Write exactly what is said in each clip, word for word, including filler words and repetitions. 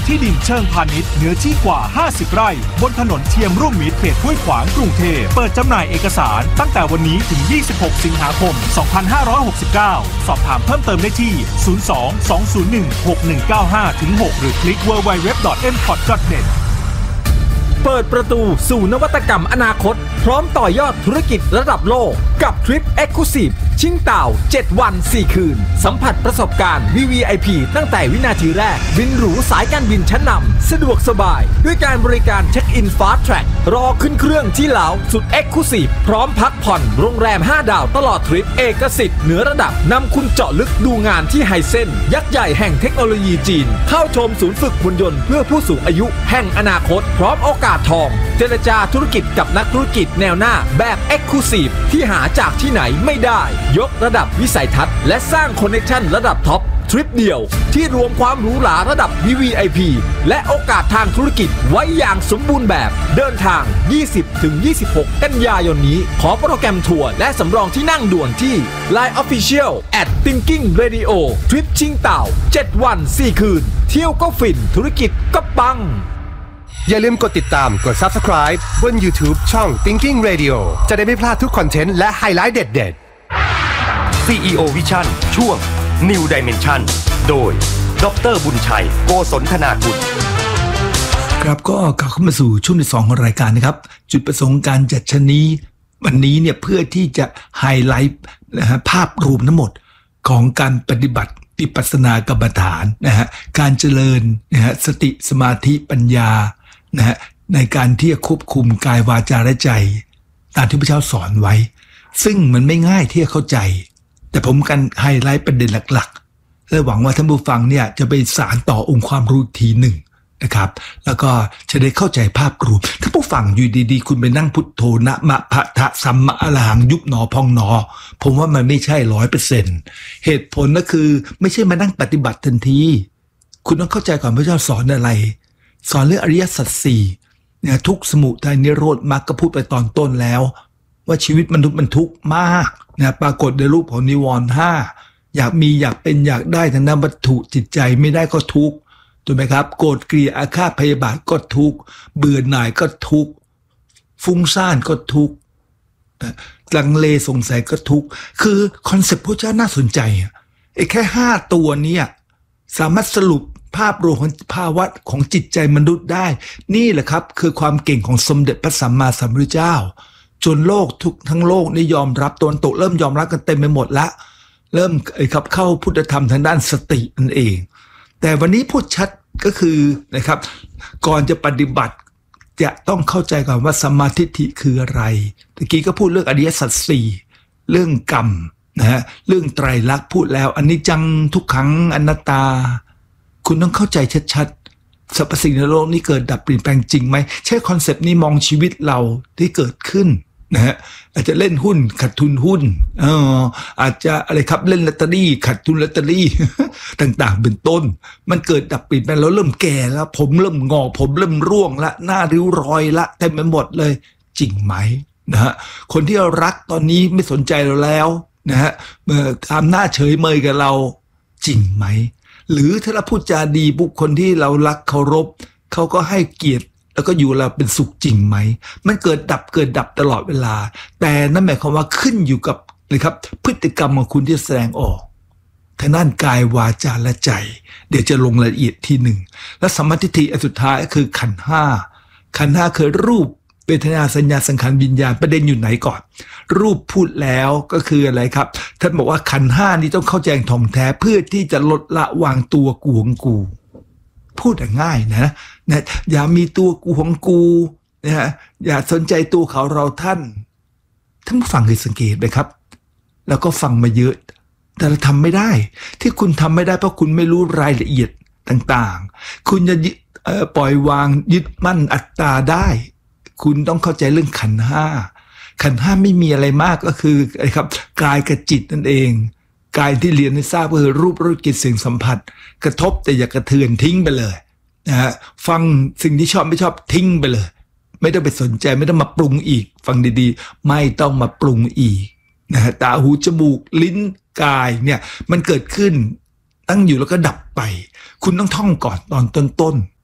ที่ดินเชิงพาณิชย์เนื้อที่กว่าห้าสิบไร่บนถนนเทียมรุ่งมิตรเขตห้วยขวางกรุงเทพเปิดจำหน่ายเอกสารตั้งแต่วันนี้ถึงยี่สิบหกสิงหาคมสองพันห้าร้อยหกสิบเก้าสอบถามเพิ่มเติมได้ที่ศูนย์ สอง สอง ศูนย์ หนึ่ง หก หนึ่ง เก้า ห้า หก หรือคลิก ดับเบิลยู ดับเบิลยู ดับเบิลยู ดอท เอ็ม พอร์ต ดอท เน็ตเปิดประตูสู่นวัตกรรมอนาคตพร้อมต่อยอดธุรกิจระดับโลกกับทริป Exclusive ชิงเต่าเจ็ดวันสี่คืนสัมผัสประสบการณ์ วี วี ไอ พี ตั้งแต่วินาทีแรกบินหรูสายการบินชั้นนำสะดวกสบายด้วยการบริการเช็คอินฟาสต์แทร็กรอขึ้นเครื่องที่เหลาสุด Exclusive พร้อมพักผ่อนโรงแรมห้าดาวตลอดทริปเอกสิทธิ์เหนือระดับนำคุณเจาะลึกดูงานที่ไฮเซ็นยักษ์ใหญ่แห่งเทคโนโลยีจีนเข้าชมศูนย์ฝึกหุ่นยนต์เพื่อผู้สูงอายุแห่งอนาคตพร้อมโอกาสทองเจรจาธุรกิจกับนักธุรกิจแนวหน้าแบบ Exclusive ที่หาจากที่ไหนไม่ได้ยกระดับวิสัยทัศน์และสร้างคอนเนคชั่นระดับท็อปทริปเดียวที่รวมความหรูหราระดับ วี วี ไอ พี และโอกาสทางธุรกิจไว้อย่างสมบูรณ์แบบเดินทาง ยี่สิบถึงยี่สิบหก กันยายนนี้ขอโปรแกรมทัวร์และสำรองที่นั่งด่วนที่ ไลน์ Official แอท Thinking Radio ทริปชิงเต่าเจ็ดวันสี่คืนเที่ยวก็ฟินธุรกิจก็ปังอย่าลืมกดติดตามกด Subscribe บน YouTube ช่อง Thinking Radio จะได้ไม่พลาดทุกคอนเทนต์และไฮไลท์เด็ดๆ ซี อี โอ Vision ช่วง New Dimension โดยดร.บุญชัยโกศลธนากุลครับก็กลับเข้ามาสู่ช่วงที่สองของรายการนะครับจุดประสงค์การจัดชนี้วันนี้เนี่ยเพื่อที่จะไฮไลท์นะฮะภาพรวมทั้งหมดของการปฏิบัติวิปัสสนากรรมฐานนะฮะการเจริญนะฮะสติสมาธิปัญญานะฮะในการที่จะควบคุมกายวาจาและใจตามที่พระเจ้าสอนไว้ซึ่งมันไม่ง่ายที่จะเข้าใจแต่ผมกันไฮไลท์ประเด็นหลักๆและหวังว่าท่านผู้ฟังเนี่ยจะไปสานต่อองค์ความรู้ทีหนึ่งนะครับแล้วก็จะได้เข้าใจภาพรวมถ้าผู้ฟังอยู่ดีๆคุณไปนั่งพุทโธนะมะพะทะสัมมะอรหังยุบหนอพองหนอผมว่ามันไม่ใช่ร้อยเปอร์เซ็นต์เหตุผลก็คือไม่ใช่มานั่งปฏิบัติทันทีคุณต้องเข้าใจก่อนพระเจ้าสอนอะไรสอนเรื่องอริยสัจสี่เนี่ยทุกข์สมุทัยนิโรธมรรคก็พูดไปตอนต้นแล้วว่าชีวิตมนุษย์มันทุกข์มากนะปรากฏในรูปของนิวรณ์ห้าอยากมีอยากเป็นอยากได้ทางด้านวัตถุจิตใจไม่ได้ก็ทุกข์ถูกไหมครับโกรธเกลียดอาฆาตพยาบาทก็ทุกข์เบื่อหน่ายก็ทุกข์ฟุ้งซ่านก็ทุกข์ลังเลสงสัยก็ทุกข์คือคอนเซ็ปต์พระเจ้าน่าสนใจไอ้แค่ห้าตัวนี้สามารถสรุปภาพรวมของภาวะของจิตใจมนุษย์ได้นี่แหละครับคือความเก่งของสมเด็จพระสัมมาสัมพุทธเจ้าจนโลกทุกทั้งโลกนี่ยอมรับตนตกเริ่มยอมรับกันเต็มไปหมดละเริ่มครับเข้าพุทธธรรมทางด้านสตินั่นเองแต่วันนี้พูดชัดก็คือนะครับก่อนจะปฏิบัติจะต้องเข้าใจก่อนว่าสัมมาทิฏฐิคืออะไรตะกี้ก็พูดเรื่องอริยสัจสี่เรื่องกรรมนะฮะเรื่องไตรลักษณ์พูดแล้วอนิจจังทุกขังอนัตตาคุณต้องเข้าใจชัดๆสรรพสิ่งในโลกนี้เกิดดับเปลี่ยนแปลงจริงไหมใช่คอนเซปต์นี้มองชีวิตเราที่เกิดขึ้นนะฮะอาจจะเล่นหุ้นขาดทุนหุ้นเอออาจจะอะไรครับเล่นลอตเตอรี่ขาดทุนลอตเตอรี่ ต่างๆเป็นต้นมันเกิดดับเปลี่ยนแปลงแล้วเริ่มแก่แล้วผมเริ่มงอกผมเริ่มร่วงละหน้าริ้วรอยละเต็มไปหมดเลยจริงไหมนะฮะคนที่เรารักตอนนี้ไม่สนใจเราแล้วนะฮะเมื่อทำหน้าเฉยเมยกับเราจริงไหมหรือถ้าเราพูดจาดีบุคคลที่เรารักเคารพเขาก็ให้เกียรติแล้วก็อยู่เราเป็นสุขจริงไหมมันเกิดดับเกิดดับตลอดเวลาแต่นั่นหมายความว่าขึ้นอยู่กับนะครับพฤติกรรมของคุณที่แสดงออกทางด้านกายวาจาและใจเดี๋ยวจะลงรายละเอียดทีหนึ่งและสัมมาทิฏฐิอันสุดท้ายก็คือขันธ์ห้าขันธ์ห้าคือรูปเวทนาสัญญาสังขารวิญญาณประเด็นอยู่ไหนก่อนรูปพูดแล้วก็คืออะไรครับท่านบอกว่าขันธ์ห้านี้ต้องเข้าใจท่องแท้เพื่อที่จะลดละวางตัวกูของกูพูดง่ายนะนะอย่ามีตัวกูของกูนะฮะอย่าสนใจตัวเขาเราท่านท่านผู้ฟังเคยสังเกตไหมครับแล้วก็ฟังมาเยอะแต่เราทำไม่ได้ที่คุณทำไม่ได้เพราะคุณไม่รู้รายละเอียดต่างๆคุณจะปล่อยวางยึดมั่นอัตตาได้คุณต้องเข้าใจเรื่องขันธ์ห้าขันธ์ห้าไม่มีอะไรมากก็คืออะไรครับกายกับจิตนั่นเองกายที่เรียนให้ทราบก็คือรูปรสกลิ่นเสียงสัมผัสกระทบแต่อย่ากระเทือนทิ้งไปเลยนะฮะฟังสิ่งที่ชอบไม่ชอบทิ้งไปเลยไม่ต้องไปสนใจไม่ต้องมาปรุงอีกฟังดีๆไม่ต้องมาปรุงอีกนะฮะตาหูจมูกลิ้นกายเนี่ยมันเกิดขึ้นตั้งอยู่แล้วก็ดับไปคุณต้องท่องก่อนตอนต้น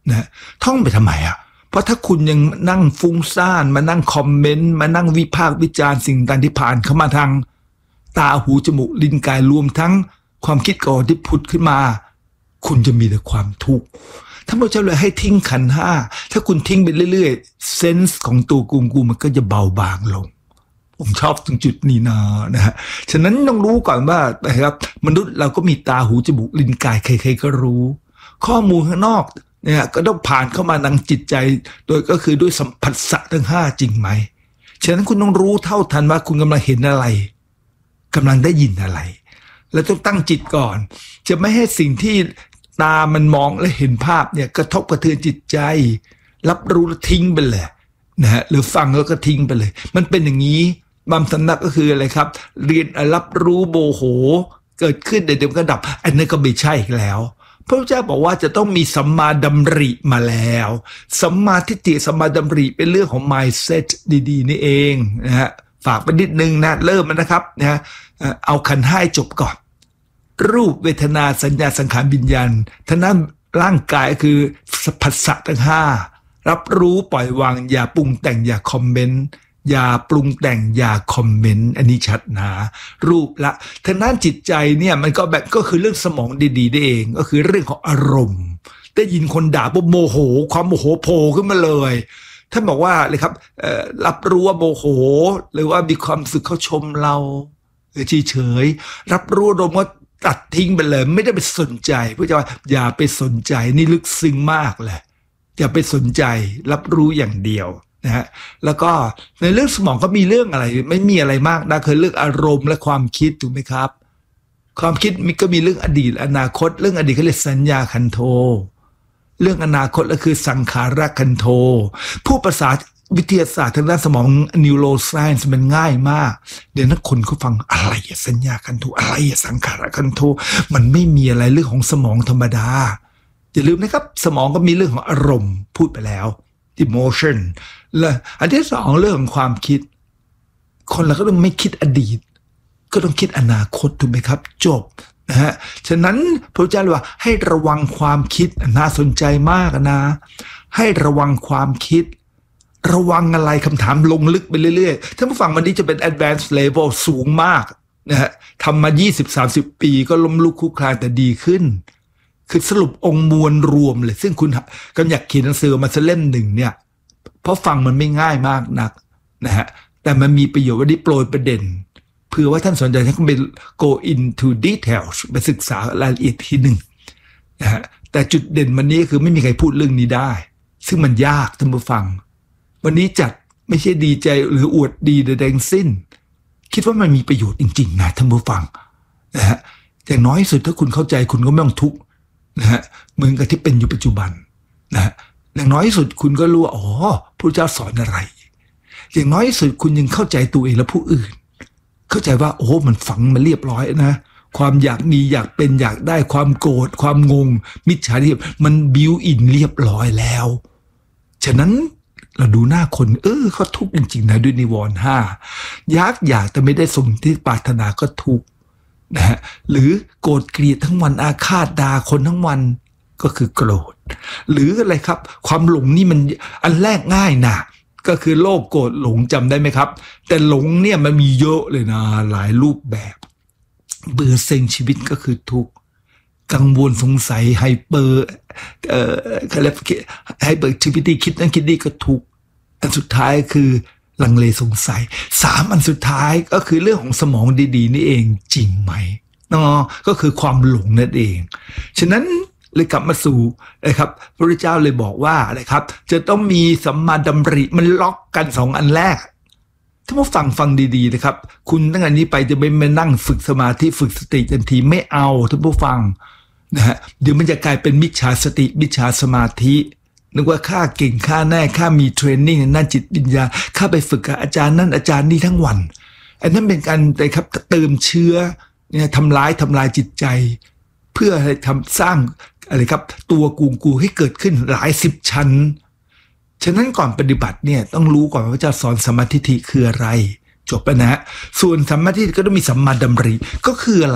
นะท่องไปทำไมอ่ะเพราะถ้าคุณยังนั่งฟุ้งซ่านมานั่งคอมเมนต์มานั่งวิพากษ์วิจารณ์สิ่งต่างที่ผ่านเข้ามาทางตาหูจมูกลิ้นกายรวมทั้งความคิดก่อนที่ผุดขึ้นมาคุณจะมีแต่ความทุกข์ท่านพระเจ้าเลยให้ทิ้งขันธ์ห้าถ้าคุณทิ้งไปเรื่อยๆเซนส์ของตัวกูกูมันก็จะเบาบางลงผมชอบตรงจุดนี้นะนะฮะฉะนั้นต้องรู้ก่อนว่านะครับมนุษย์เราก็มีตาหูจมูกลิ้นกายใครๆก็รู้ข้อมูลข้างนอกเนี่ยก็ต้องผ่านเข้ามาทางจิตใจโดยก็คือด้วยสัมผัสสะทั้งห้าจริงไหมฉะนั้นคุณต้องรู้เท่าทันว่าคุณกำลังเห็นอะไรกำลังได้ยินอะไรแล้วต้องตั้งจิตก่อนจะไม่ให้สิ่งที่ตามันมองและเห็นภาพเนี่ยกระทบกระเทือนจิตใจรับรู้แล้วทิ้งไปเลยนะฮะหรือฟังแล้วก็ทิ้งไปเลยมันเป็นอย่างนี้บางสำนักก็คืออะไรครับเรียนรับรู้โมโหเกิดขึ้นเดี๋ยวก็ดับอันนี้ก็ไม่ใช่อีกแล้วพระพุทธเจ้าบอกว่าจะต้องมีสัมมาดำริมาแล้วสัมมาทิฏฐิสัมมาดำริเป็นเรื่องของ mindset ดีๆนี่เองนะฮะฝากไปนิดนึงนะเริ่มมันนะครับนะฮะเอาขันธ์ห้าจบก่อนรูปเวทนาสัญญาสังขารวิญญาณทั้งนั้นร่างกายก็คือผัสสะทั้งห้ารับรู้ปล่อยวางอย่าปรุงแต่งอย่าคอมเมนต์อย่าปรุงแต่งอย่าคอมเมนต์อันนี้ชัดนะรูปละทางด้านจิตใจเนี่ยมันก็แบบก็คือเรื่องสมองดีๆได้เองก็คือเรื่องของอารมณ์ได้ยินคนด่าปุ๊บโมโหความโมโหโผล่ขึ้นมาเลยท่านบอกว่าเลยครับรับรู้ว่าโมโหหรือว่ามีความสึกเขาชมเราเฉยๆรับรู้อารมณ์ว่าตัดทิ้งไปเลยไม่ได้ไปสนใจพระเจ้าอย่าไปสนใจนี่ลึกซึ้งมากเลยอย่าไปสนใจรับรู้อย่างเดียวนะฮะแล้วก็ในเรื่องสมองก็มีเรื่องอะไรไม่มีอะไรมากนะคือเรื่องอารมณ์และความคิดถูกไหมครับความคิดมันก็มีเรื่องอดีตอนาคตเรื่องอดีตเขาเรียกสัญญาคันโทเรื่องอนาคตก็คือสังขารคันโทผู้ภาษาวิทยาศาสตร์ทางด้านสมอง neuroscience มันง่ายมากเดี๋ยวนักคนเขาฟังอะไรอะสัญญาคันโทอะไรอะสังขารคันโทมันไม่มีอะไรเรื่องของสมองธรรมดาอย่าลืมนะครับสมองก็มีเรื่องของอารมณ์พูดไปแล้ว emotion และอันที่สองเรื่องของความคิดคนเราก็ต้องไม่คิดอดีตก็ต้องคิดอนาคตถูกไหมครับจบนะฮะฉะนั้นพระเจ้าเลยว่าให้ระวังความคิดน่าสนใจมากนะให้ระวังความคิดระวังอะไรคำถามลงลึกไปเรื่อยๆถ้าผู้ฟังวันนี้จะเป็น advanced level สูงมากนะฮะทำมา ยี่สิบถึงสามสิบ ปีก็ล้มลุกคลุกคลานแต่ดีขึ้นคือสรุปองค์มวลรวมเลยซึ่งคุณกำอยากเขียนหนังสือมาสักเล่มหนึ่งเนี่ยเพราะฟังมันไม่ง่ายมากนักนะฮะแต่มันมีประโยชน์ว่าได้โปรยประเด็นเผื่อว่าท่านสนใจท่านก็ไป go into details ไปศึกษารายละเอียดทีหนึ่งนะฮะแต่จุดเด่นวันนี้คือไม่มีใครพูดเรื่องนี้ได้ซึ่งมันยากท่านผู้ฟังวันนี้จัดไม่ใช่ดีใจหรืออวดดีใดๆทั้งสิ้นคิดว่ามันมีประโยชน์จริงๆนะท่านผู้ฟังนะฮะอย่างน้อยสุดถ้าคุณเข้าใจคุณก็ไม่ต้องทุกข์นะฮะเหมือนกับที่เป็นอยู่ปัจจุบันนะฮะอย่างน้อยสุดคุณก็รู้อ๋อพระเจ้าสอนอะไรอย่างน้อยสุดคุณยังเข้าใจตัวเองและผู้อื่นเข้าใจว่าโอ้มันฝังมาเรียบร้อยนะความอยากมีอยากเป็นอยากได้ความโกรธความงงมิจฉาทิฏฐิมันบิวอินเรียบร้อยแล้วฉะนั้นเราดูหน้าคนเออเขาทุกข์จริงๆนะด้วยนิวรณ์ห้าอยากอยากแต่ไม่ได้สมที่ปรารถนาก็ทุกข์นะฮะหรือโกรธเกลียดทั้งวันอาฆาตด่าคนทั้งวันก็คือโกรธหรืออะไรครับความหลงนี่มันอันแรกง่ายนะก็คือโลภโกรธหลงจำได้ไหมครับแต่หลงเนี่ยมันมีเยอะเลยนะหลายรูปแบบเบื่อเซ็งชีวิตก็คือทุกข์กังวลสงสัยไฮเปอร์เอ่อเขาเรียกไฮเปอร์แอคทิวิตี้คิดนั่นคิดนี่ก็ทุกข์อันสุดท้ายคือลังเลสงสัยสามอันสุดท้ายก็คือเรื่องของสมองดีๆนี่เองจริงไหมเนาะก็คือความหลงนั่นเองฉะนั้นเลยกลับมาสู่นะครับพระพุทธเจ้าเลยบอกว่านะครับจะต้องมีสัมมาดำริมันล็อกกันสองอันแรกถ้ามาฟังฟังดีๆนะครับคุณตั้งแต่นี้ไปจะไม่มานั่งฝึกสมาธิฝึกสติทันทีไม่เอาท่านผู้ฟังนะฮะเดี๋ยวมันจะกลายเป็นมิจฉาสติมิจฉาสมาธินึกว่าข้าเก่งข้าแน่ข้ามีเทรนนิ่งในด้านจิตวิญญาณข้าไปฝึกกับอาจารย์นั่นอาจารย์นี่ทั้งวันอันนั้นเป็นการไปครับเติมเชื้อเนี่ยทำร้ายทำลายจิตใจเพื่อให้ทำสร้างอะไรครับตัวกูกูให้เกิดขึ้นหลายสิบชั้นฉะนั้นก่อนปฏิบัติเนี่ยต้องรู้ก่อนว่าพระเจ้าสอนสัมมาทิฏฐิคืออะไรจบไปนะฮะส่วนสัมมาทิฏฐิก็ต้องมีสัมมาดำริก็คืออะไร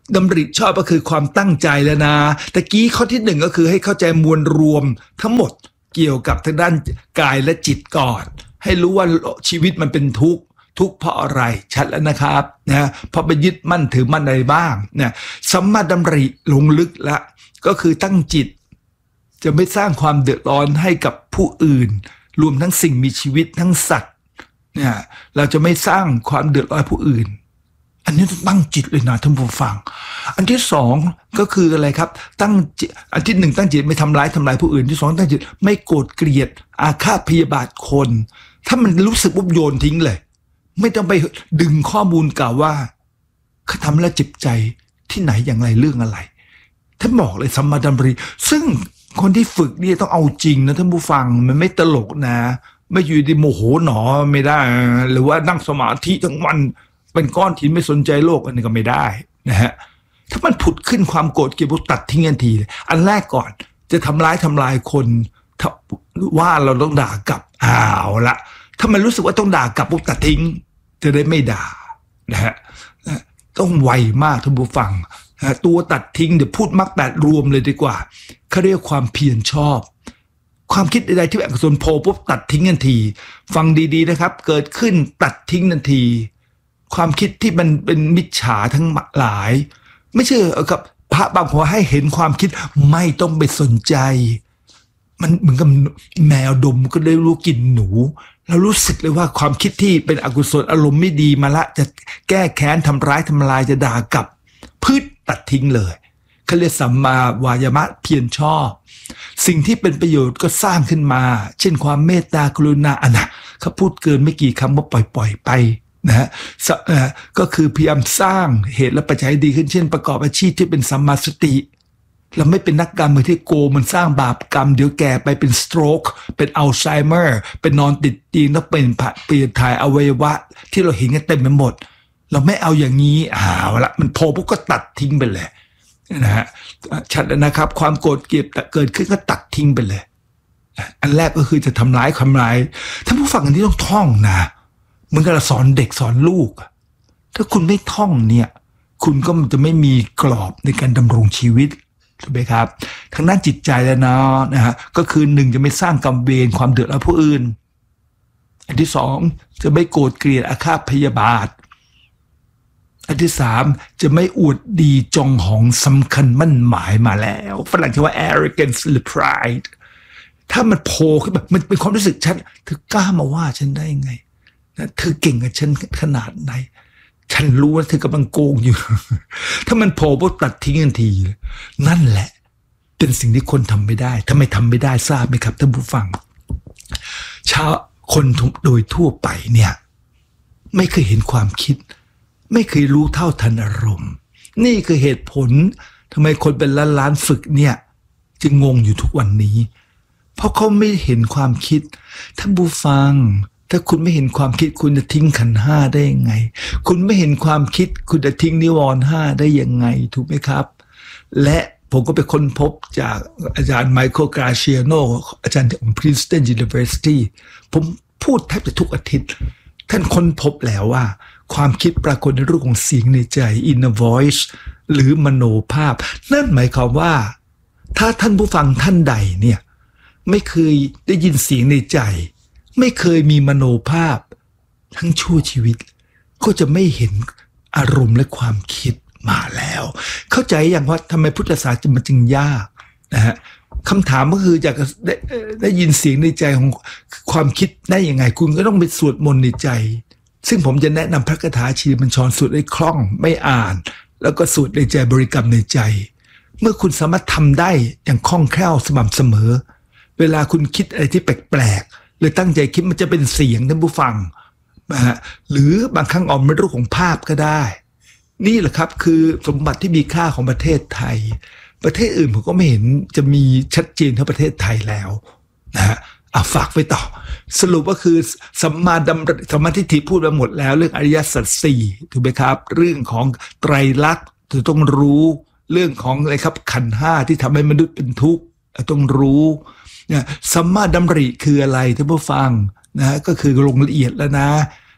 ดำริชอบก็คือความตั้งใจแล้วนะตะกี้ข้อที่หนึ่งก็คือให้เข้าใจมวลรวมทั้งหมดเกี่ยวกับทางด้านกายและจิตก่อนให้รู้ว่าชีวิตมันเป็นทุกข์ทุกข์เพราะอะไรชัดแล้วนะครับนะเพราะไปยึดมั่นถือมั่นอะไรบ้างนะสัมมาดำริลงลึกละก็คือตั้งจิตจะไม่สร้างความเดือดร้อนให้กับผู้อื่นรวมทั้งสิ่งมีชีวิตทั้งสัตว์เนี่ยเราจะไม่สร้างความเดือดร้อนผู้อื่นอันนี้ต้องตั้งจิตเลยนะท่านผู้ฟังอันที่สองก็คืออะไรครับตั้งจิตอันที่หนึ่งตั้งจิตไม่ทำร้ายทำลายผู้อื่นที่สองตั้งจิตไม่โกรธเกลียดอาฆาตพยาบาทคนถ้ามันรู้สึกปุ๊บโยนทิ้งเลยไม่ต้องไปดึงข้อมูลกล่าวว่าเขาทำแล้วเจ็บใจที่ไหนอย่างไรเรื่องอะไรท่านบอกเลยสัมมาดำริซึ่งคนที่ฝึกนี่ต้องเอาจริงนะท่านผู้ฟังมันไม่ตลกนะไม่อยู่ดีโมโหหนอไม่ได้หรือว่านั่งสมาธิทั้งวันเป็นก้อนหินไม่สนใจโลกอันนี้ก็ไม่ได้นะฮะถ้ามันผุดขึ้นความโกรธเกลียดตัดทิ้งทันทีเลยอันแรกก่อนจะทำร้ายทำลายคนว่าเราต้องด่ากลับอ้าวละถ้ามันรู้สึกว่าต้องด่ากลับปุ๊บตัดทิ้งจะได้ไม่ด่านะฮะต้องไวมากท่านผู้ฟังตัวตัดทิ้งเดี๋ยวพูดมรรคแปดรวมเลยดีกว่าเขาเรียกความเพียรชอบความคิดใดๆที่เป็นอกุศลโผล่ปุ๊บตัดทิ้งทันทีฟังดีๆนะครับเกิดขึ้นตัดทิ้งทันทีความคิดที่มันเป็นมิจฉาทั้งหลายไม่ใช่กับพระบางคนให้เห็นความคิดไม่ต้องไปสนใจมันเหมือนกับแมวดมก็ได้รู้กลิ่นหนูเรารู้สึกเลยว่าความคิดที่เป็นอกุศลอารมณ์ไม่ดีมาละจะแก้แค้นทำร้ายทำลายจะด่ากลับพืชตัดทิ้งเลยเขาเรียกสัมมาวายามะเพียรชอบสิ่งที่เป็นประโยชน์ก็สร้างขึ้นมาเช่นความเมตตากรุณาอันนะเขาพูดเกินไม่กี่คำว่าปล่อยปล่อยไปนะฮะก็คือพยายามสร้างเหตุและปัจจัยดีขึ้นเช่นประกอบอาชีพที่เป็นสัมมาสติเราไม่เป็นนักการเมืองที่โกมันสร้างบาปกรรมเดี๋ยวแก่ไปเป็นสโตรกเป็นอัลไซเมอร์เป็นนอนติดเตียงแล้วเป็นเปลี่ยนถ่ายอวัยวะที่เราเห็นกันเต็มไปหมดเราไม่เอาอย่างนี้อ้าวละมันโผล่ปุ๊บก็ตัดทิ้งไปเลยนะฮะชัดแล้วนะครับความโกรธเกลียดเกิดขึ้นก็ตัดทิ้งไปเลยอันแรกก็คือจะทำร้ายทำร้ายท่านผู้ฟังอันนี้ต้องท่องนะเหมือนกับเราสอนเด็กสอนลูกถ้าคุณไม่ท่องเนี่ยคุณก็จะไม่มีกรอบในการดำรงชีวิตถูกไหมครับทางด้านจิตใจแล้วนะนะฮะก็คือหนึ่งจะไม่สร้างกรรมเวรความเดือดร้อนผู้อื่นอันที่สองจะไม่โกรธเกลียดอาฆาตพยาบาทอันที่สามจะไม่อวดดีจองหองสำคัญมั่นหมายมาแล้วฝรั่งชื่อว่า arrogance หรือ pride ถ้ามันโผล่ขึ้นมามันเป็นความรู้สึกฉันเธอกล้ามาว่าฉันได้ไงนะเธอเก่งกับฉันขนาดไหนฉันรู้ว่าเธอกำลังโกงอยู่ ถ้ามันโผล่ปุ๊บตัดทิ้งทันทีนั่นแหละเป็นสิ่งที่คนทำไม่ได้ถ้าไม่ทำไม่ได้ทราบไหมครับท่านผู้ฟังชาวคนโดยทั่วไปเนี่ยไม่เคยเห็นความคิดไม่เคยรู้เท่าทันอารมณ์นี่คือเหตุผลทำไมคนเป็นล้านล้านฝึกเนี่ยจึงงงอยู่ทุกวันนี้เพราะเขาไม่เห็นความคิดท่านผู้ฟังถ้าคุณไม่เห็นความคิดคุณจะทิ้งขันธ์ห้าได้ยังไงคุณไม่เห็นความคิดคุณจะทิ้งนิวรณ์ห้าได้ยังไงถูกไหมครับและผมก็ไปค้นพบจากอาจารย์ไมเคิลกราเชียโนอาจารย์ของ Princeton University ผมพูดแทบจะทุกอาทิตย์ท่านค้นพบแล้วว่าความคิดปรากฏในรูปของเสียงในใจ inner voice หรือมโนภาพนั่นหมายความว่าถ้าท่านผู้ฟังท่านใดเนี่ยไม่เคยได้ยินเสียงในใจไม่เคยมีมโนภาพทั้งชั่วชีวิตก็จะไม่เห็นอารมณ์และความคิดมาแล้วเข้าใจอย่างว่าทำไมพุทธศาสนามันจึงยากนะฮะคำถามก็คืออยากได้ได้ยินเสียงในใจของความคิดได้ยังไงคุณก็ต้องไปสวดมนต์ในใจซึ่งผมจะแนะนำพระคาถาชีบัญชรสวดให้คล่องไม่อ่านแล้วก็สวดในใจบริกรรมในใจเมื่อคุณสามารถทำได้อย่างคล่องแคล่วสม่ำเสมอเวลาคุณคิดอะไรที่แปลกๆหรือตั้งใจคิดมันจะเป็นเสียงท่านผู้ฟังนะฮะหรือบางครั้งออกเป็นรูปของภาพก็ได้นี่แหละครับคือสมบัติที่มีค่าของประเทศไทยประเทศอื่นผมก็ไม่เห็นจะมีชัดเจนเท่าประเทศไทยแล้วนะฮะเอาฝากไว้ต่อสรุปก็คือสัมมาดำริสัมมาทิฏฐิพูดไปหมดแล้วเรื่องอริยสัจสี่ถูกไหมครับเรื่องของไตรลักษณ์ต้องรู้เรื่องของอะไรครับขันธ์ห้าที่ทำให้มนุษย์เป็นทุกข์ต้องรู้เนี่ยสัมมาดำริคืออะไรท่านผู้ฟังนะก็คือลงละเอียดแล้วนะ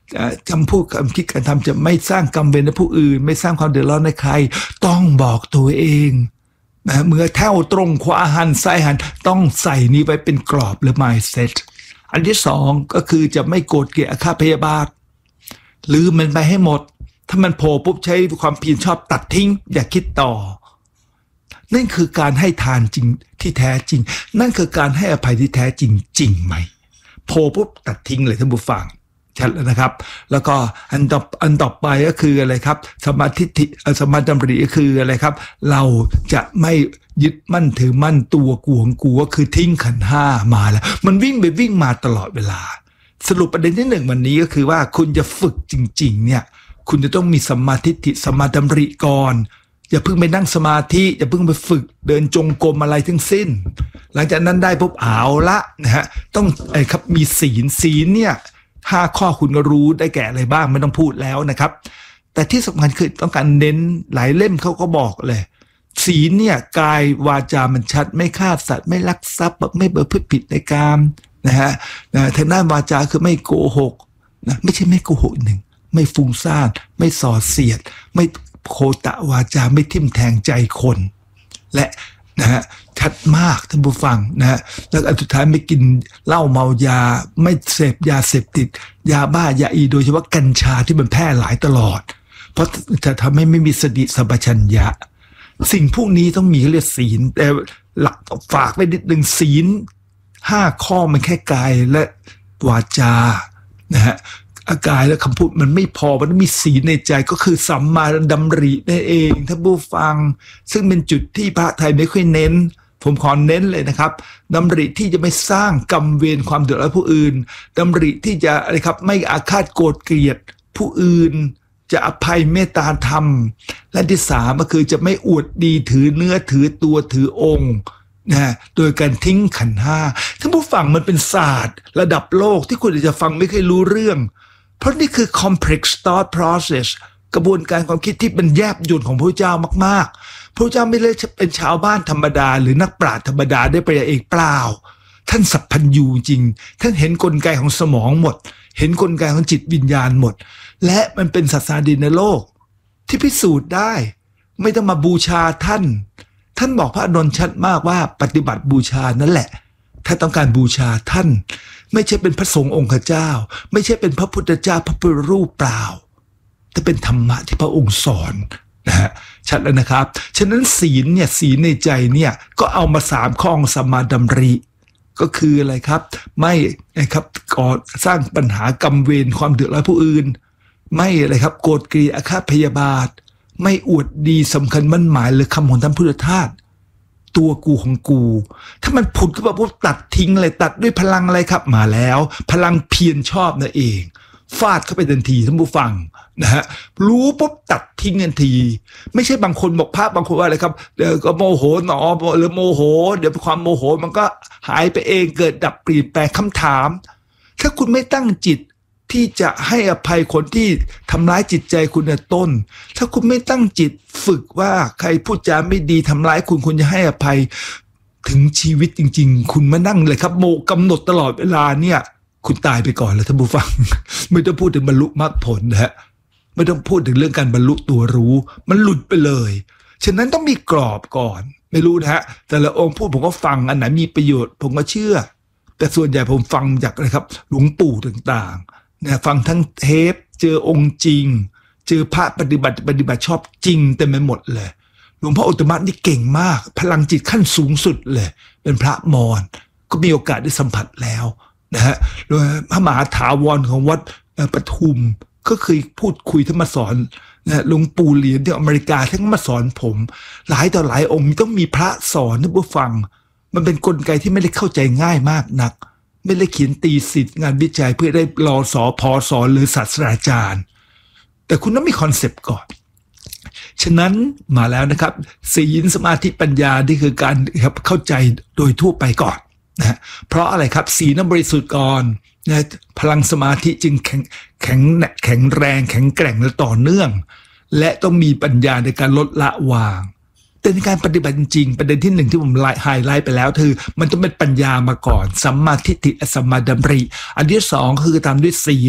คำพูดคำคิดการทำจะไม่สร้างกรรมเวรในผู้อื่นไม่สร้างความเดือดร้อนในใครต้องบอกตัวเองนะเมื่อแถวตรงขวาหันซ้ายหันต้องใส่นี้ไว้เป็นกรอบหรือ mindset อันที่สองก็คือจะไม่โกรธเกลียดอาฆาตพยาบาทลืมมันไปให้หมดถ้ามันโผล่ปุ๊บใช้ความเพียรชอบตัดทิ้งอย่าคิดต่อนั่นคือการให้ทานจริงที่แท้จริงนั่นคือการให้อภัยที่แท้จริงจริงไหมโผล่ปุ๊บตัดทิ้งเลยท่านผู้ฟังชัดแล้วนะครับแล้วก็อันต่ออันต่อไปก็คืออะไรครับสมาธิสมาดำริก็คืออะไรครับเราจะไม่ยึดมั่นถือมั่นตัวกวงกูก็คือทิ้งขันธ์ห้ามาแล้วมันวิ่งไปวิ่งมาตลอดเวลาสรุปประเด็นที่หนึ่งวันนี้ก็คือว่าคุณจะฝึกจริงๆเนี่ยคุณจะต้องมีสมาธิสมาดำริก่อนอย่าเพิ่งไปนั่งสมาธิอย่าเพิ่งไปฝึกเดินจงกรมอะไรทั้งสิ้นหลังจากนั้นได้ปุ๊บเอาละนะฮะต้องไอ้ครับมีศีลศีลเนี่ยห้าข้อคุณก็รู้ได้แก่อะไรบ้างไม่ต้องพูดแล้วนะครับแต่ที่สำคัญคือต้องการเน้นหลายเล่มเขาก็บอกเลยศีลเนี่ยกายวาจามันชัดไม่ฆ่าสัตว์ไม่ลักทรัพย์ไม่ประพฤติผิดในกามนะฮะทางด้านวาจาคือไม่โกหกนะไม่ใช่ไม่โกหกหนึ่งไม่ฟุ้งซ่านไม่ส่อเสียดไม่โคตะวาจาไม่ทิ่มแทงใจคนและนะฮะชัดมากท่านผู้ฟังนะฮะแล้วอันสุดท้ายไม่กินเหล้าเมายาไม่เสพยาเสพติดยาบ้ายาอีโดยเฉพาะกัญชาที่มันแพร่หลายตลอดเพราะจะทำให้ไม่มีสติสัมปชัญญะสิ่งพวกนี้ต้องมีเรียกศีลแต่หลักฝากไว้นิดนึงศีลห้าข้อมันแค่กายและวาจานะฮะอากายและคำพูดมันไม่พอมันต้องมีศีลในใจก็คือสัมมาดำรินั่นเองท่านผู้ฟังซึ่งเป็นจุดที่พระไทยไม่ค่อยเน้นผมขอเน้นเลยนะครับดำริที่จะไม่สร้างกรรมเวรความเดือดร้อนผู้อื่นดำริที่จะอะไรครับไม่อาฆาตโกรธเกลียดผู้อื่นจะอภัยเมตตาธรรมและที่สามก็คือจะไม่อวดดีถือเนื้อถือตัวถือองค์นะโดยการทิ้งขันธ์ห้าท่านผู้ฟังมันเป็นศาสตร์ระดับโลกที่คุณจะฟังไม่เคยรู้เรื่องเพราะนี่คือ complex thought process กระบวนการความคิดที่เป็นแยบยลของพระเจ้ามากๆพระเจ้าไม่ได้เป็นชาวบ้านธรรมดาหรือนักปราชญ์ธรรมดาได้ปริญญาเอกเปล่าท่านสัพพัญญูจริงท่านเห็นกลไกของสมองหมดเห็นกลไกของจิตวิญญาณหมดและมันเป็นศาสนาดีในโลกที่พิสูจน์ได้ไม่ต้องมาบูชาท่านท่านบอกพระอานนท์ชัดมากว่าปฏิบัติบูชานั่นแหละถ้าต้องการบูชาท่านไม่ใช่เป็นพระสงฆ์องค์เจ้าไม่ใช่เป็นพระพุทธเจ้าพระพุทธรูปเปล่าแต่เป็นธรรมะที่พระองค์สอนนะฮะชัดแล้วนะครับฉะนั้นศีลเนี่ยศีลในใจเนี่ยก็เอามาสามข้อสัมมาดำริก็คืออะไรครับไม่นะครับก่อสร้างปัญหากรรมเวรความเดือดร้อนผู้อื่นไม่อะไรครับโกรธเกลียดอาฆาตพยาบาทไม่อวดดีสำคัญมั่นหมายหรือคำของท่านพุทธทาสตัวกูของกูถ้ามันผุดขึ้นมาปุ๊บตัดทิ้งเลยตัดด้วยพลังอะไรครับมาแล้วพลังเพียรชอบนั่นเองฟาดเข้าไปทันทีท่านผู้ฟังนะฮะรู้ปุ๊บตัดทิ้งทันทีไม่ใช่บางคนบอกภาพบางคนว่าอะไรครับเดี๋ยวก็โมโหหนอหรือโมโหเดี๋ยวความโมโหมันก็หายไปเองเกิดดับเปลี่ยนแปลงคำถามถ้าคุณไม่ตั้งจิตที่จะให้อภัยคนที่ทำร้ายจิตใจคุณในต้นถ้าคุณไม่ตั้งจิตฝึกว่าใครพูดจาไม่ดีทำร้ายคุณคุณจะให้อภัยถึงชีวิตจริงๆคุณมานั่งเลยครับโมกำหนดตลอดเวลาเนี่ยคุณตายไปก่อนแล้วท่านผู้ฟัง ไม่ต้องพูดถึงบรรลุมรรคผลนะฮะไม่ต้องพูดถึงเรื่องการบรรลุตัวรู้มันหลุดไปเลยฉะนั้นต้องมีกรอบก่อนไม่รู้นะฮะแต่ละองค์พูดผมก็ฟังอันไหนมีประโยชน์ผมก็เชื่อแต่ส่วนใหญ่ผมฟังจากอะไรครับหลวงปู่ต่างๆเนี่ยฟังทั้งเทปเจอองค์จริงเจอพระปฏิบัติปฏิบัติชอบจริงเต็มไปหมดเลยหลวงพ่ออุตตมะนี่เก่งมากพลังจิตขั้นสูงสุดเลยเป็นพระมอญก็มีโอกาสได้สัมผัสแล้วนะฮะโดยพระมหาถาวรของวัดปทุมก็เคยพูดคุยท่านมาสอนนะหลวงปู่เหรียญที่อเมริกาท่านมาสอนผมหลายต่อหลายองค์ต้องมีพระสอนท่านผู้ฟังมันเป็นกลไกที่ไม่ได้เข้าใจง่ายมากนักไม่ได้เขียนตีสิทธิ์งานวิจัยเพื่อได้รอสอพอสอนหรือศาสตราจารย์แต่คุณต้องมีคอนเซปต์ก่อนฉะนั้นมาแล้วนะครับศีลสมาธิปัญญานี่คือการครับเข้าใจโดยทั่วไปก่อนนะเพราะอะไรครับศีลนั้นบริสุทธิ์ก่อนนะพลังสมาธิจึงแข็งแข็งแข็งแรงแข็งแกร่งและต่อเนื่องและต้องมีปัญญาในการลดละวางแต่ในการปฏิบัติจริงประเด็นที่หนึ่งที่ผมไฮไลท์ไปแล้วคือมันต้องเป็นปัญญามาก่อนสัมมาทิฏฐิสัมมาดำริอันที่สองคือตามด้วยศีล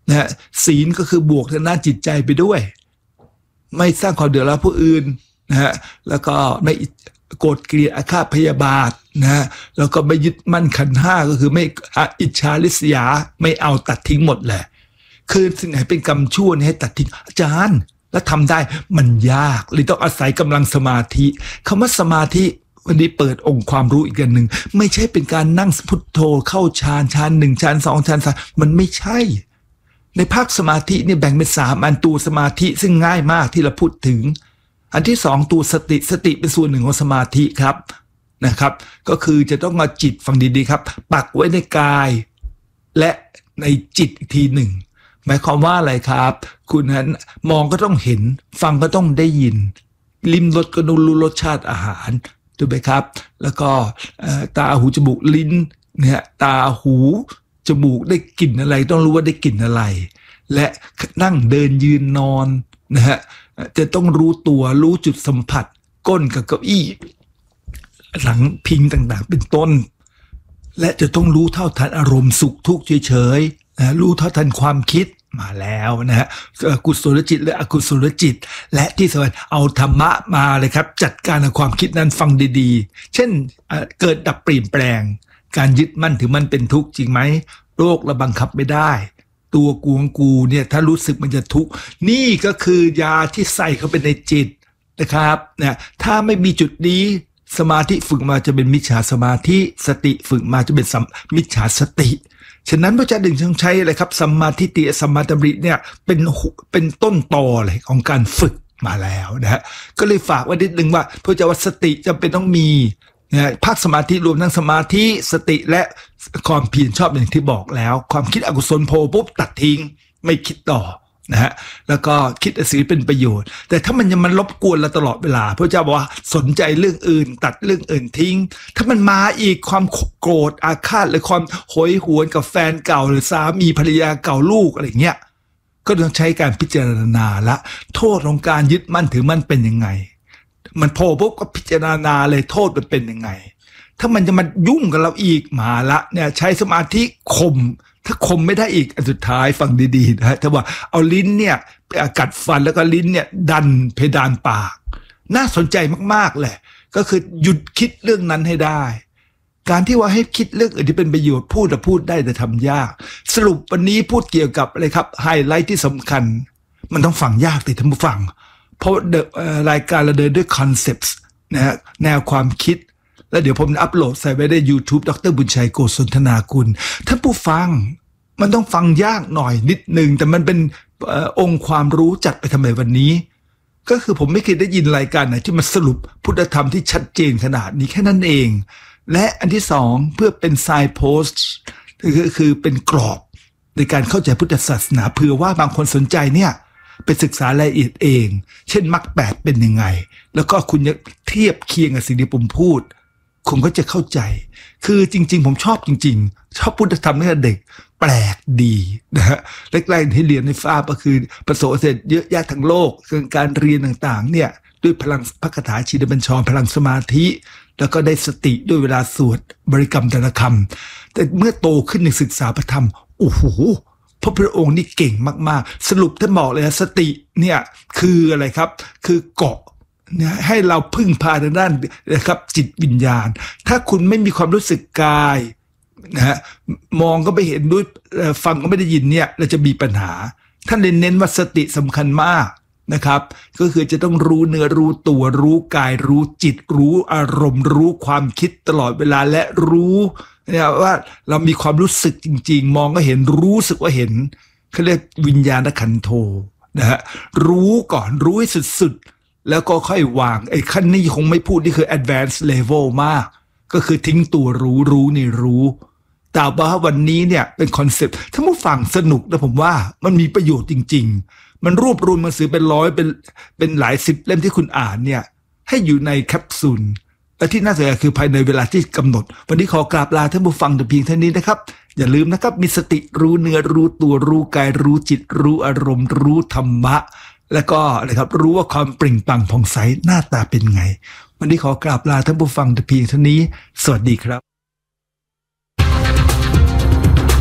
นะฮะศีลก็คือบวกทางด้านจิตใจไปด้วยไม่สร้างความเดือดร้อนผู้อื่นนะฮะแล้วก็ไม่โกรธเกลียดอาฆาตพยาบาทนะฮะแล้วก็ไม่ยึดมั่นขันธ์ห้าก็คือไม่อิจฉาริษยาไม่เอาตัดทิ้งหมดแหละคือสิ่งไหนเป็นกรรมชั่วนี่ให้ตัดทิ้งอาจารย์แล้วทำได้มันยากเลยต้องอาศัยกำลังสมาธิคำว่าสมาธิวันนี้เปิดองค์ความรู้อีกอย่างหนึ่งไม่ใช่เป็นการนั่งพุทโธเข้าฌานฌานหนึ่งฌานสองฌานสามมันไม่ใช่ในภาคสมาธินี่แบ่งเป็นสามอันตัวสมาธิซึ่งง่ายมากที่เราพูดถึงอันที่สองตัวสติสติเป็นส่วนหนึ่งของสมาธิครับนะครับก็คือจะต้องเอาจิตฟังดีๆครับปักไว้ในกายและในจิตอีกทีหนึ่งหมายความว่าอะไรครับคุณนั้นมองก็ต้องเห็นฟังก็ต้องได้ยินลิ้มรสก็ต้องรู้รสชาติอาหารถูกไหมครับแล้วก็ตาหูจมูกลิ้นเนี่ยตาหูจมูกได้กลิ่นอะไรต้องรู้ว่าได้กลิ่นอะไรและนั่งเดินยืนนอนนะฮะจะต้องรู้ตัวรู้จุดสัมผัสก้นกับเก้าอี้หลังพิงต่างๆเป็นต้นและจะต้องรู้เท่าทันอารมณ์สุขทุกข์เฉยๆนะรู้เท่าทันความคิดมาแล้วนะฮะกุศลจิตและอกุศลจิตและที่สำคัญเอาธรรมะมาเลยครับจัดการกับความคิดนั้นฟังดีๆเช่นเกิดดับเปลี่ยนแปลงการยึดมั่นถือมันเป็นทุกข์จริงไหมโรคเราบังคับไม่ได้ตัวกูของกูเนี่ยถ้ารู้สึกมันจะทุกข์นี่ก็คือยาที่ใส่เข้าไปในจิตนะครับเนี่ยถ้าไม่มีจุดนี้สมาธิฝึกมาจะเป็นมิจฉาสมาธิสติฝึกมาจะเป็นมิจฉาสติฉะนั้นพระเจ้าดึงต้องใช้อะไรครับสัมมาทิฏฐิสัมมาดำริเนี่ยเป็นเป็นต้นตอเลยของการฝึกมาแล้วนะฮะก็เลยฝากไว้นิดนึงว่าพระเจ้าว่าสติจำเป็นต้องมีนะภาคสมาธิรวมทั้งสมาธิสติและความเพียรชอบอย่างที่บอกแล้วความคิดอกุศลโผล่ปุ๊บตัดทิ้งไม่คิดต่อนะฮะแล้วก็คิดสิ่งเป็นประโยชน์แต่ถ้ามันยังมันรบกวนเราตลอดเวลาพระเจ้าบอกว่าสนใจเรื่องอื่นตัดเรื่องอื่นทิ้งถ้ามันมาอีกความโกรธอาฆาตหรือความโหยหวนกับแฟนเก่าหรือสามีภรรยาเก่าลูกอะไรเงี้ยก็ต้องใช้การพิจารณาละโทษของการยึดมั่นถือมั่นเป็นยังไงมันโผล่ปุ๊บก็พิจารณาเลยโทษมันเป็นยังไงถ้ามันจะมายุ่งกับเราอีกมาละเนี่ยใช้สมาธิข่มถ้าข่มไม่ได้อีกอันสุดท้ายฟังดีๆนะฮะถ้าว่าเอาลิ้นเนี่ยไปกัดฟันแล้วก็ลิ้นเนี่ยดันเพดานปากน่าสนใจมากๆแหละก็คือหยุดคิดเรื่องนั้นให้ได้การที่ว่าให้คิดเรื่องอื่นที่เป็นประโยชน์พูดแต่พูดได้แต่ทำยากสรุปวันนี้พูดเกี่ยวกับอะไรครับไฮไลท์ที่สำคัญมันต้องฟังยากติท่านผู้ฟังเพราะรายการเราเดินด้วยคอนเซปต์นะฮะแนวความคิดแล้วเดี๋ยวผมอัปโหลดใส่ไว้ใน YouTube ดร.บุญชัยโกศลธนากุลท่านผู้ฟังมันต้องฟังยากหน่อยนิดนึงแต่มันเป็นอองค์ความรู้จัดไปทำไมวันนี้ก็คือผมไม่เคยได้ยินรายการไหนที่มาสรุปพุทธธรรมที่ชัดเจนขนาดนี้แค่นั้นเองและอันที่สองเพื่อเป็นไซน์โพสต์ก็คือเป็นกรอบในการเข้าใจพุทธศาสนาเผื่อว่าบางคนสนใจเนี่ยไปศึกษารายละเอียดเองเช่นมรรคแปดเป็นยังไงแล้วก็คุณจะเทียบเคียงกับสิ่งที่ผมพูดคุณก็จะเข้าใจคือจริงๆผมชอบจริงๆชอบพุทธธรรมตั้งแต่เด็กแปลกดีนะฮะแรกๆที่เรียนในฟ้าก็คือประสบความสำเร็จเยอะแยะทั้งโลกการเรียนต่างๆเนี่ยด้วยพลังพระคาถาชินบัญชรพลังสมาธิแล้วก็ได้สติด้วยเวลาสวดบริกรรมแต่ละคำแต่เมื่อโตขึ้นในศึกษาพระธรรมโอ้โหพระพุทธองค์นี่เก่งมากๆสรุปท่านบอกเลยนะสติเนี่ยคืออะไรครับคือเกาะเนี่ยให้เราพึ่งพาทางด้านนะครับจิตวิญญาณถ้าคุณไม่มีความรู้สึกกายนะฮะมองก็ไม่เห็นด้วยฟังก็ไม่ได้ยินเนี่ยเราจะมีปัญหาท่านเน้นว่าสติสำคัญมากนะครับก็คือจะต้องรู้เนื้อรู้ตัวรู้กายรู้จิตรู้อารมณ์รู้ความคิดตลอดเวลาและรู้เนี่ยว่าเรามีความรู้สึกจริงๆมองก็เห็นรู้สึกว่าเห็นเขาเรียกวิญญาณขันโธนะฮะรู้ก่อนรู้ให้สุดๆแล้วก็ค่อยวางไอ้ขั้นนี้คงไม่พูดนี่คือ advanced level มากก็คือทิ้งตัวรู้รู้ในรู้แต่ว่าวันนี้เนี่ยเป็นคอนเซ็ปต์ถ้าผู้ฟังสนุกนะผมว่ามันมีประโยชน์จริงๆมันรวบรวมหนังสือเป็นร้อยเป็นเป็นหลายสิบเล่มที่คุณอ่านเนี่ยให้อยู่ในแคปซูลและที่น่าสนใจคือภายในเวลาที่กำหนดวันนี้ขอกราบลาท่านผู้ฟังแต่เพียงเท่านี้นะครับอย่าลืมนะครับมีสติรู้เนื้อรู้ตัวรู้กายรู้จิตรู้อารมณ์รู้ธรรมะแล้วก็นะครับรู้ว่าความเปล่งปลั่งผ่องใสหน้าตาเป็นไงวันนี้ขอกราบลาท่านผู้ฟังแต่เพียงเท่านี้สวัสดีครับ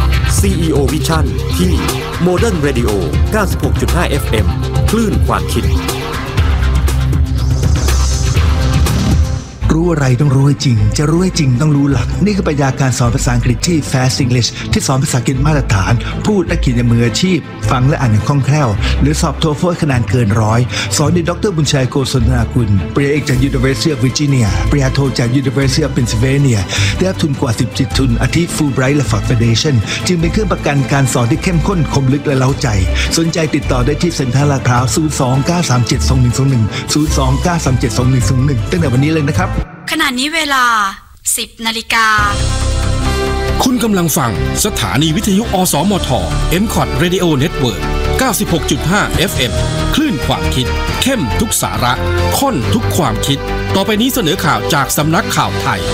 ซี อี โอ Vision ที่ Modern Radio เก้าสิบหกจุดห้า เอฟ เอ็ม คลื่นความคิดรู้อะไรต้องรู้ให้จริงจะรู้ให้จริงต้องรู้หลักนี่คือปรัชญาการสอนภาษาอังกฤษที่ Fast English ที่สอนภาษาอังกฤษมาตรฐานพูดและเขียนอย่างมืออาชีพฟังและอ่านอย่างคล่องแคล่วหรือสอบโทเฟลคะแนนเกินร้อยสอนโดยดรบุญชัยโกศลนากุลปริญญาเอกจาก University of Virginia ปริญญาโทจาก University of Pennsylvania ได้รับทุนกว่าสิบจิตทุนอาทิ Fulbright และ Ford Foundation จึงเป็นเครื่องประกันการสอนที่เข้มข้นคมลึกและเร้าใจสนใจติดต่อได้ที่เซ็นทรัลลาดพร้าว ศูนย์ สอง เก้า สาม เจ็ด สอง หนึ่ง สอง หนึ่ง ศูนย์ สอง เก้า สาม เจ็ด สอง หนึ่ง สอง หนึ่งตั้งแต่วันนี้เลยนะครับขณะนี้เวลา สิบ นาฬิกาคุณกำลังฟังสถานีวิทยุอสมท เอ็ม ซี โอ ที Radio Network เก้าสิบหกจุดห้า เอฟ เอ็ม คลื่นความคิดเข้มทุกสาระข้นทุกความคิดต่อไปนี้เสนอข่าวจากสำนักข่าวไทย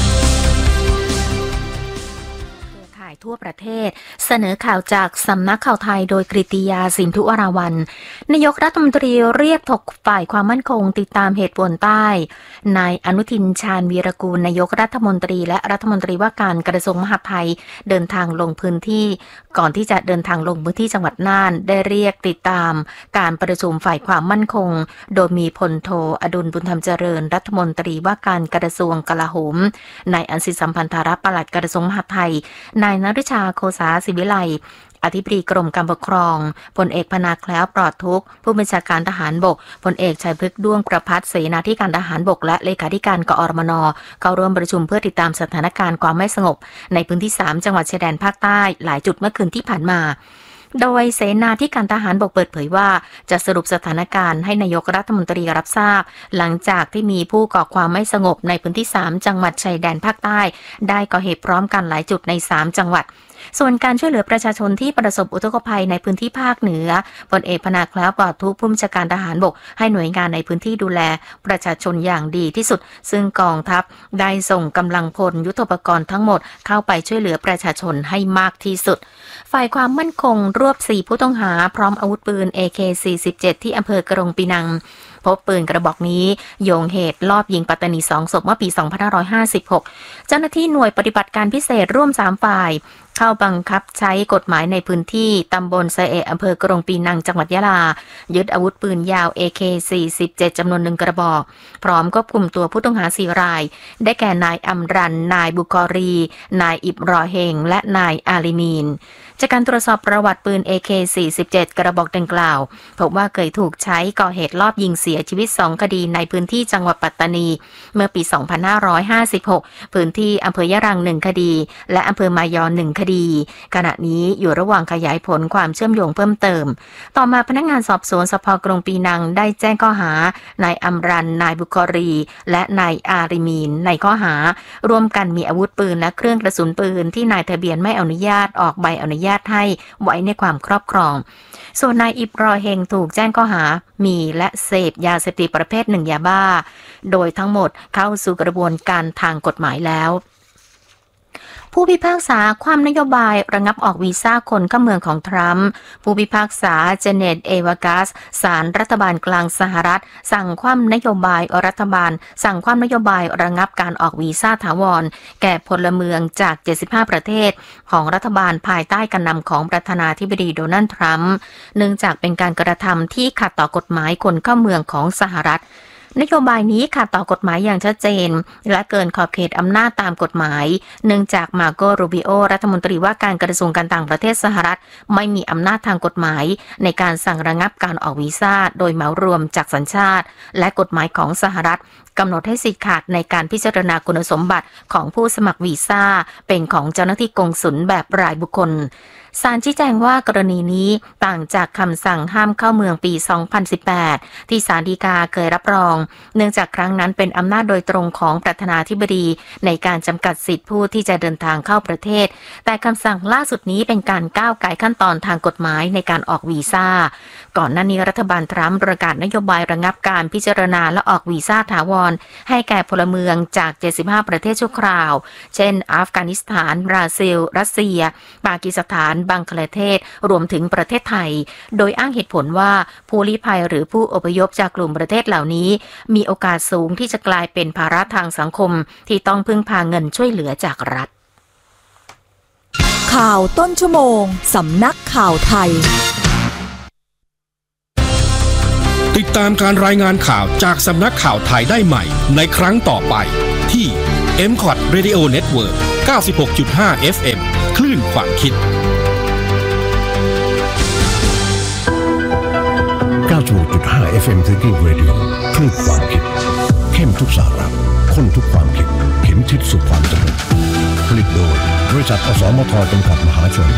ทั่วประเทศเสนอข่าวจากสำนักข่าวไทยโดยกฤติยาสินธุวราวัลย์นายกรัฐมนตรีเรียกถกฝ่ายความมั่นคงติดตามเหตุป่วนใต้นายอนุทินชาญวีรกูลนายกรัฐมนตรีและรัฐมนตรีว่าการกระทรวงมหาดไทยเดินทางลงพื้นที่ก่อนที่จะเดินทางลงพื้นที่จังหวัดน่านได้เรียกติดตามการประชุมฝ่ายความมั่นคงโดยมีพลโทอดุลบุญธรรมเจริญรัฐมนตรีว่าการกระทรวงกลาโหมนายอัญสิสัมพันธารักษ์ปลัดกระทรวงมหาดไทยนายนฤชาโคสาศิวิไลอธิบดีกรมการปกครองพลเอกพนาแคล้วปลอดทุกข์ผู้บัญชาการทหารบกพลเอกชัยพฤกษ์ด้วงประภัสเสนาธิการทหารบกและเลขาธิการกอรมนเข้าร่วมประชุมเพื่อติดตามสถานการณ์ความไม่สงบในพื้นที่สามจังหวัดชายแดนภาคใต้หลายจุดเมื่อคืนที่ผ่านมาโดยเสนาธิการทหารบกเปิดเผยว่าจะสรุปสถานการณ์ให้นายกรัฐมนตรีรับทราบหลังจากที่มีผู้ก่อความไม่สงบในพื้นที่สามจังหวัดชายแดนภาคใต้ได้ก่อเหตุพร้อมกันหลายจุดในสามจังหวัดส่วนการช่วยเหลือประชาชนที่ประสบอุทกภัยในพื้นที่ภาคเหนือพลเอกพนาแคล้วปลอดทุกข์ผู้บัญชาการทหารบกให้หน่วยงานในพื้นที่ดูแลประชาชนอย่างดีที่สุดซึ่งกองทัพได้ส่งกำลังพลยุทโธปกรณ์ทั้งหมดเข้าไปช่วยเหลือประชาชนให้มากที่สุดฝ่ายความมั่นคงรวบสี่ผู้ต้องหาพร้อมอาวุธปืน เอ เค สี่สิบเจ็ด ที่อำเภอกรงปีนังพบปืนกระบอกนี้โยงเหตุลอบยิงปัตตานีสองศพเมื่อปีสองพันห้าร้อยห้าสิบหกเจ้าหน้าที่หน่วยปฏิบัติการพิเศษร่วมสามฝ่ายเข้าบังคับใช้กฎหมายในพื้นที่ตำบลไซเอะอำเภอกรงปีนังจังหวัดยะลายึดอาวุธปืนยาว เอ เค สี่สิบเจ็ด จำนวนหนึ่งกระบอกพร้อมควบคุมตัวผู้ต้องหาสี่รายได้แก่นายอัมรันนายบุคอรีนายอิบรอเฮงและนายอาลีมีนจากการตรวจสอบประวัติปืน เอ เค สี่สิบเจ็ด กระบอกดังกล่าวพบว่าเคยถูกใช้ก่อเหตุลอบยิงเสียชีวิตสองคดีในพื้นที่จังหวัดปัตตานีเมื่อปีสองพันห้าร้อยห้าสิบหกพื้นที่อำเภอยะรังหนึ่งคดีและอำเภอมายอหนึ่งคดีขณะนี้อยู่ระหว่างขยายผลความเชื่อมโยงเพิ่มเติมต่อมาพนักงานสอบสวนสภ.กรงปีนังได้แจ้งข้อหานายอัมรันนายบุคอรีและนายอาริมีนในข้อหาร่วมกันมีอาวุธปืนและเครื่องกระสุนปืนที่นายทะเบียนไม่อนุญาตออกใบอนุญาตให้ไว้ในความครอบครองส่วนนายอิบรอเฮงถูกแจ้งข้อหามีและเสพยาเสพติดประเภทหนึ่งยาบ้าโดยทั้งหมดเข้าสู่กระบวนการทางกฎหมายแล้วผู้พิพากษาความนโยบายระงับออกวีซ่าคนเข้าเมืองของทรัมป์ผู้พิพากษาเจเน็ตเอวากัสศาลรัฐบาลกลางสหรัฐสั่งคว่ำนโยบายรัฐบาลสั่งคว่ำนโยบายระงับการออกวีซ่าถาวรแก่พลเมืองจากเจ็ดสิบห้าประเทศของรัฐบาลภายใต้การนำของประธานาธิบดีโดนัลด์ทรัมป์เนื่องจากเป็นการกระทำที่ขัดต่อกฎหมายคนเข้าเมืองของสหรัฐนโยบายนี้ขัดต่อกฎหมายอย่างชัดเจนและเกินขอบเขตอำนาจตามกฎหมายเนื่องจากมาโกรูบิโอรัฐมนตรีว่าการกระทรวงการต่างประเทศสหรัฐไม่มีอำนาจทางกฎหมายในการสั่งระงับการออกวีซ่าโดยเหมารวมจากสัญชาติและกฎหมายของสหรัฐกำหนดให้สิทธิขาดในการพิจารณาคุณสมบัติของผู้สมัครวีซ่าเป็นของเจ้าหน้าที่กงสุลแบบรายบุคคลศาลชี้แจงว่ากรณีนี้ต่างจากคำสั่งห้ามเข้าเมืองปีสองพันสิบแปดที่ศาลฎีกาเคยรับรองเนื่องจากครั้งนั้นเป็นอำนาจโดยตรงของประธานาธิบดีในการจำกัดสิทธิผู้ที่จะเดินทางเข้าประเทศแต่คำสั่งล่าสุดนี้เป็นการก้าวไก่ขั้นตอนทางกฎหมายในการออกวีซ่าก่อนหน้านี้รัฐบาลทรัมป์ประกาศนโยบายระงับการพิจารณาและออกวีซ่าถาวรให้แก่พลเมืองจากเจ็ดสิบห้าประเทศชั่วคราวเช่นอัฟกานิสถานบราซิลรัสเซียปากีสถานบังคลาเทศรวมถึงประเทศไทยโดยอ้างเหตุผลว่าผู้ลี้ภัยหรือผู้อพยพจากกลุ่มประเทศเหล่านี้มีโอกาสสูงที่จะกลายเป็นภาระทางสังคมที่ต้องพึ่งพาเงินช่วยเหลือจากรัฐข่าวต้นชั่วโมงสำนักข่าวไทยติดตามการรายงานข่าวจากสำนักข่าวไทยได้ใหม่ในครั้งต่อไปที่ เอ็ม ซี โอ ที Radio Network เก้าสิบหกจุดห้า เอฟ เอ็ม คลื่นความคิดเก้าสิบหกจุดห้า เอฟ เอ็ม Thinking Radio คลื่นความคิดเข้มทุกสาระข้นทุกความคิดเข็มทิศสู่ความสำเร็จผลิตโดยบริษัทอสมทจำกัดมหาชน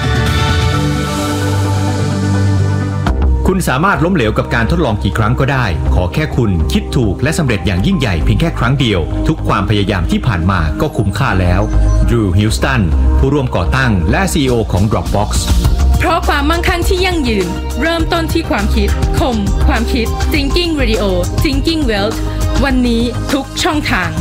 คุณสามารถล้มเหลวกับการทดลองกี่ครั้งก็ได้ขอแค่คุณคิดถูกและสำเร็จอย่างยิ่งใหญ่เพียงแค่ครั้งเดียวทุกความพยายามที่ผ่านมาก็คุ้มค่าแล้วดรูว์ฮิลสตันผู้ร่วมก่อตั้งและ ซี อี โอ ของ Dropbox เพราะความมั่งคั่งที่ยั่งยืนเริ่มต้นที่ความคิดคมความคิด Thinking Radio Thinking Wealth วันนี้ทุกช่องทาง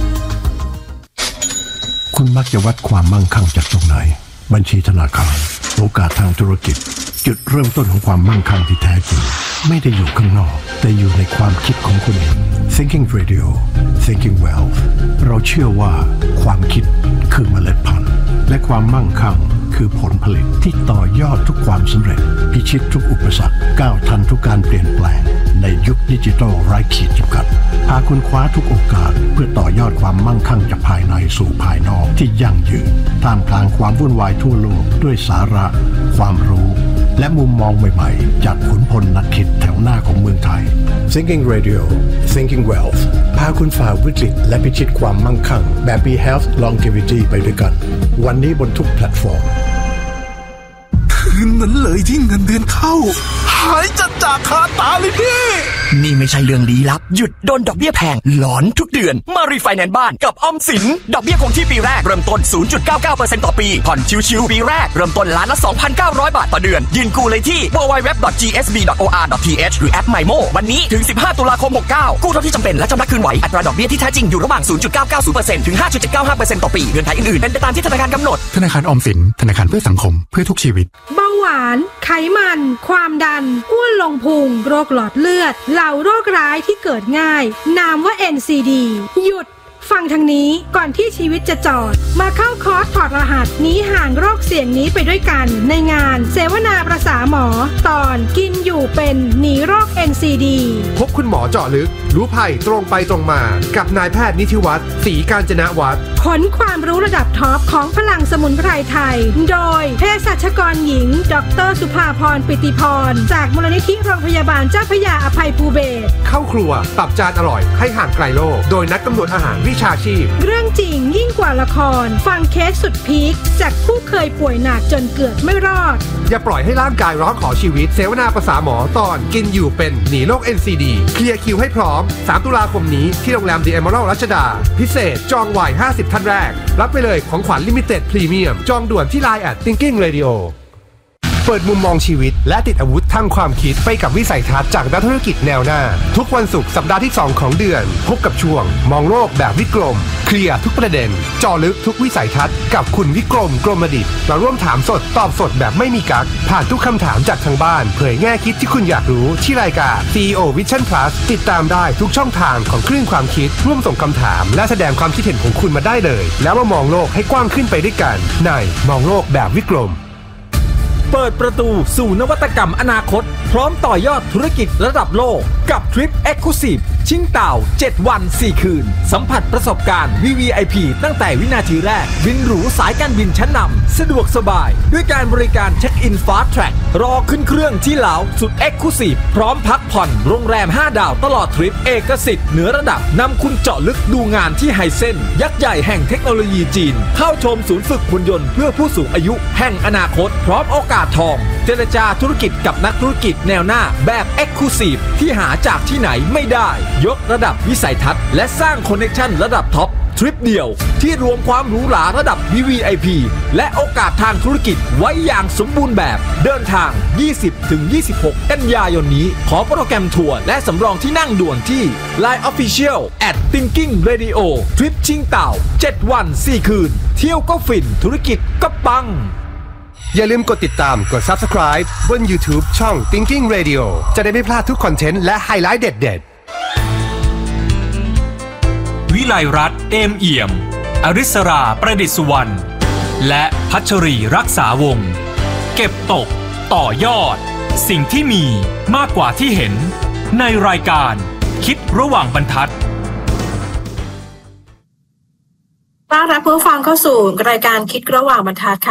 คุณมักจะวัดความมั่งคั่งจากตรงไหนบัญชีธนาคารโอกาสทางธุรกิจจุดเริ่มต้นของความมั่งคั่งที่แท้จริงไม่ได้อยู่ข้างนอกแต่อยู่ในความคิดของคุณเอง Thinking Radio Thinking Wealth เราเชื่อว่าความคิดคือเมล็ดพันธุ์และความมั่งคั่งคือผลผลิตที่ต่อยอดทุกความสำเร็จพิชิตทุกอุปสรรคก้าวทันทุกการเปลี่ยนแปลงในยุคดิจิทัลไร้ขีดจำกัดพาคุณคว้าทุกโอกาสเพื่อต่อยอดความมั่งคั่งจากภายในสู่ภายนอกที่ยั่งยืนท่ามกลางความวุ่นวายทั่วโลกด้วยสาระความรู้และมุมมองใหม่ๆจากขุนพลนักคิดแถวหน้าของเมืองไทย Thinking Radio Thinking Wealth พาคุณฝ่าวิกฤตและพิชิตความมั่งคั่งแบบ มี Health Longevity ไปด้วยกันวันนี้บนทุกแพลตฟอร์มคืนนั้นเลยที่เงินเดือนเข้าหายจัดจากคาตาเลยพี่นี่ไม่ใช่เรื่องลี้ลับหยุดโดนดอกเบี้ยแพงหลอนทุกเดือนมารีไฟแนนซ์บ้านกับออมสินดอกเบี้ยคงที่ปีแรกเริ่มต้น ศูนย์จุดเก้าเก้าเปอร์เซ็นต์ ต่อปีผ่อนชิวๆปีแรกเริ่มต้นล้านละ สองพันเก้าร้อย บาทต่อเดือนยื่นกู้เลยที่ ดับเบิลยู ดับเบิลยู ดับเบิลยู ดอท จี เอส บี ดอท โอ อาร์ ดอท ที เอช หรือแอป ไมโม วันนี้ถึงสิบห้าตุลาคมหกเก้ากู้เท่าที่จำเป็นและชำระคืนไหวอัตราดอกเบี้ยที่แท้จริงอยู่ระหว่าง ศูนย์จุดเก้าเก้าศูนย์เปอร์เซ็นต์ ถึง ห้าจุดเจ็ดเก้าห้าเปอร์เซ็นต์ ต่อปีเงื่อนไขอื่นๆเป็นไปตามที่ธนาคารกำหนดธนาคารออมสินธนาคารเพื่อสังคมเพื่อทุกชีวิตเบาหวานไขมันความดันอ้วนลงพุงโรคหลอดเลือดเหล่าโรคร้ายที่เกิดง่ายนามว่า เอ็น ซี ดี หยุดฟังทางนี้ก่อนที่ชีวิตจะจอดมาเข้าคอร์สถอดรหัสหนีห่างโรคเสี่ยงนี้ไปด้วยกันในงานเสวนาประสาหมอตอนกินอยู่เป็นหนีโรค เอ็น ซี ดีพบคุณหมอเจาะลึกรู้ภัยตรงไปตรงมากับนายแพทย์นิธิวัฒน์ศรีกาญจนวัฒน์ขนความรู้ระดับท็อปของพลังสมุนไพรไทยโดยเภสัชกรหญิงดร.สุภาพรปิติพรจากมูลนิธิโรงพยาบาลเจ้าพระยาอภัยภูเบศรเข้าครัวปรับจานอร่อยให้ห่างไกลโรคโดยนักกำหนดอาหารวิชาชีพเรื่องจริงยิ่งกว่าละครฟังเคสสุดพีคจากผู้เคยป่วยหนักจนเกือบไม่รอดอย่าปล่อยให้ร่างกายร้องขอชีวิตเสวนาประสาหมอตอนกินอยู่เป็นหนีโรค เอ็น ซี ดี เคลียร์คิวให้พร้อมสามตุลาคมนี้ที่โรงแรม The Emerald รัชดาพิเศษจองไวห้าสิบท่านแรกรับไปเลยของขวัญลิมิเต็ดพรีเมียมจองด่วนที่ ไลน์ แอท Thinking Radioเปิดมุมมองชีวิตและติดอาวุธทางความคิดไปกับวิสัยทัศน์จากนักธุรกิจแนวหน้าทุกวันศุกร์สัปดาห์ที่สองของเดือนพบกับช่วงมองโลกแบบวิกรมเคลียร์ทุกประเด็นเจาะลึกทุกวิสัยทัศน์กับคุณวิกรมกรมดิษฐ์มาร่วมถามสดตอบสดแบบไม่มีกั๊กผ่านทุกคำถามจากทางบ้านเผยแง่คิดที่คุณอยากรู้ที่รายการ ซี อี โอ Vision Plus ติดตามได้ทุกช่องทางของคลื่นความคิดร่วมส่งคำถามและแสดงความคิดเห็นของคุณมาได้เลยแล้วมามองโลกให้กว้างขึ้นไปด้วยกันในมองโลกแบบวิกรมเปิดประตูสู่นวัตกรรมอนาคตพร้อมต่อยอดธุรกิจระดับโลกกับทริป Exclusive ชิงเต่าเจ็ดวันสี่คืนสัมผัสประสบการณ์ วี วี ไอ พี ตั้งแต่วินาทีแรกบินหรูสายการบินชั้นนำสะดวกสบายด้วยการบริการเช็คอิน Fast Track รอขึ้นเครื่องที่เหลาสุด Exclusive พร้อมพักผ่อนโรงแรมห้าดาวตลอดทริปเอกสิทธิ์เหนือระดับนำคุณเจาะลึกดูงานที่ไฮเซ็นยักษ์ใหญ่แห่งเทคโนโลยีจีนเข้าชมศูนย์ฝึกหุ่นยนต์เพื่อผู้สูงอายุแห่งอนาคตพร้อมโอกาสทองเจรจาธุรกิจกับนักธุรกิจแนวหน้าแบบ Exclusive ที่หาจากที่ไหนไม่ได้ยกระดับวิสัยทัศน์และสร้างคอนเนคชั่นระดับท็อปทริปเดียวที่รวมความหรูหราระดับ วี วี ไอ พี และโอกาสทางธุรกิจไว้อย่างสมบูรณ์แบบเดินทาง ยี่สิบถึงยี่สิบหก กันยายนนี้ขอโปรแกรมทัวร์และสำรองที่นั่งด่วนที่ ไลน์ Official แอท Thinking Radio ทริปชิงเต่าเจ็ดวันสี่คืนเที่ยวก็ฟินธุรกิจก็ปังอย่าลืมกดติดตามกด Subscribe บน YouTube ช่อง Thinking Radio จะได้ไม่พลาดทุกคอนเทนต์และไฮไลท์เด็ดๆวิไลรัตน์เอมเอี่ยมอริศราประดิษฐ์สุวรรณและพัชรีรักษาวงศ์เก็บตกต่อยอดสิ่งที่มีมากกว่าที่เห็นในรายการคิดระหว่างบรรทัดต้อนรับผู้ฟังเข้าสู่รายการคิดระหว่างบรรทัดค่ะ